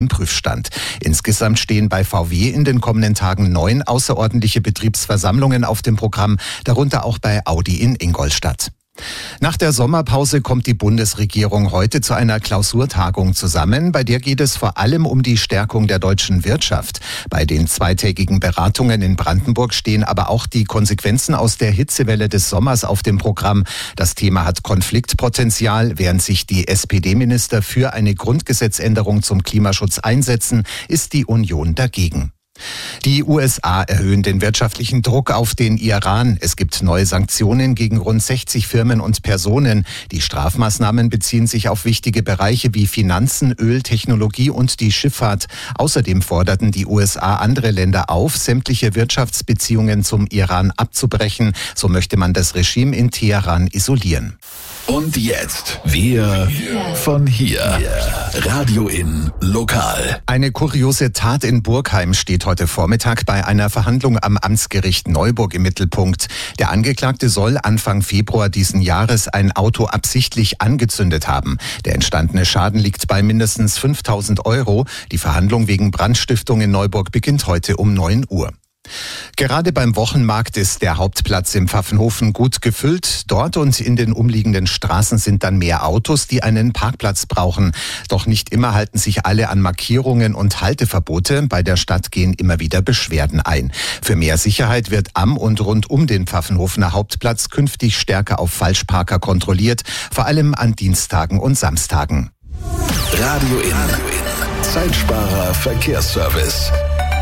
im Prüfstand. Insgesamt stehen bei VW in den kommenden Tagen 9 außerordentliche Betriebsversammlungen auf dem Programm, darunter auch bei Audi in Ingolstadt. Nach der Sommerpause kommt die Bundesregierung heute zu einer Klausurtagung zusammen. Bei der geht es vor allem um die Stärkung der deutschen Wirtschaft. Bei den zweitägigen Beratungen in Brandenburg stehen aber auch die Konsequenzen aus der Hitzewelle des Sommers auf dem Programm. Das Thema hat Konfliktpotenzial. Während sich die SPD-Minister für eine Grundgesetzänderung zum Klimaschutz einsetzen, ist die Union dagegen. Die USA erhöhen den wirtschaftlichen Druck auf den Iran. Es gibt neue Sanktionen gegen rund 60 Firmen und Personen. Die Strafmaßnahmen beziehen sich auf wichtige Bereiche wie Finanzen, Öl, Technologie und die Schifffahrt. Außerdem forderten die USA andere Länder auf, sämtliche Wirtschaftsbeziehungen zum Iran abzubrechen. So möchte man das Regime in Teheran isolieren. Und jetzt wir von hier. Radio in Lokal. Eine kuriose Tat in Burgheim steht heute Vormittag bei einer Verhandlung am Amtsgericht Neuburg im Mittelpunkt. Der Angeklagte soll Anfang Februar diesen Jahres ein Auto absichtlich angezündet haben. Der entstandene Schaden liegt bei mindestens 5.000 €. Die Verhandlung wegen Brandstiftung in Neuburg beginnt heute um 9 Uhr. Gerade beim Wochenmarkt ist der Hauptplatz im Pfaffenhofen gut gefüllt. Dort und in den umliegenden Straßen sind dann mehr Autos, die einen Parkplatz brauchen. Doch nicht immer halten sich alle an Markierungen und Halteverbote. Bei der Stadt gehen immer wieder Beschwerden ein. Für mehr Sicherheit wird am und rund um den Pfaffenhofener Hauptplatz künftig stärker auf Falschparker kontrolliert, vor allem an Dienstagen und Samstagen. Radio in Zeitsparer Verkehrsservice.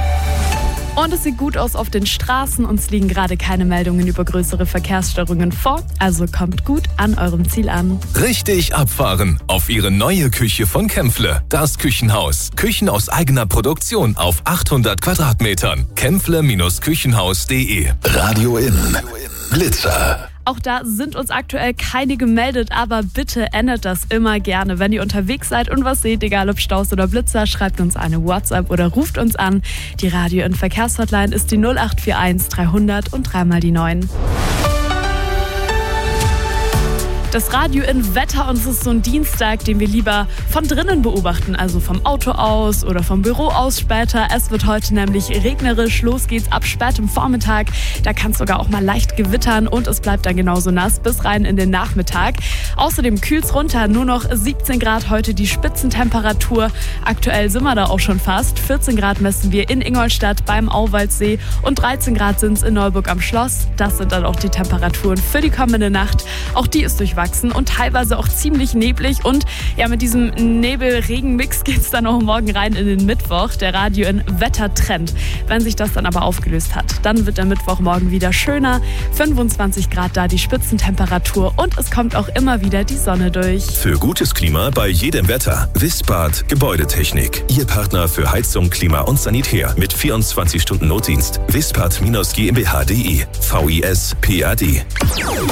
Und es sieht gut aus auf den Straßen. Uns liegen gerade keine Meldungen über größere Verkehrsstörungen vor. Also kommt gut an eurem Ziel an. Richtig abfahren auf Ihre neue Küche von Kämpfle. Das Küchenhaus. Küchen aus eigener Produktion auf 800 Quadratmetern. Kämpfle-küchenhaus.de. Radio in Blitzer. Auch da sind uns aktuell keine gemeldet, aber bitte ändert das immer gerne. Wenn ihr unterwegs seid und was seht, egal ob Staus oder Blitzer, schreibt uns eine WhatsApp oder ruft uns an. Die Radio- und Verkehrshotline ist die 0841 300 und 3 die 9. Das Radio in Wetter, und es ist so ein Dienstag, den wir lieber von drinnen beobachten, also vom Auto aus oder vom Büro aus später. Es wird heute nämlich regnerisch, los geht's ab spätem Vormittag. Da kann es sogar auch mal leicht gewittern und es bleibt dann genauso nass bis rein in den Nachmittag. Außerdem kühlt's runter, nur noch 17 Grad heute die Spitzentemperatur. Aktuell sind wir da auch schon fast. 14 Grad messen wir in Ingolstadt beim Auwaldsee und 13 Grad sind's in Neuburg am Schloss. Das sind dann auch die Temperaturen für die kommende Nacht. Auch die ist durchwachsen und teilweise auch ziemlich neblig. Und ja, mit diesem Nebel-Regen-Mix geht's dann auch morgen rein in den Mittwoch. Der Radio in Wettertrend. Wenn sich das dann aber aufgelöst hat, dann wird der Mittwochmorgen wieder schöner. 25 Grad da die Spitzentemperatur und es kommt auch immer wieder die Sonne durch. Für gutes Klima bei jedem Wetter. Wispad Gebäudetechnik. Ihr Partner für Heizung, Klima und Sanitär mit 24 Stunden Notdienst. Wispad-GmbH.de. VIS-PAD.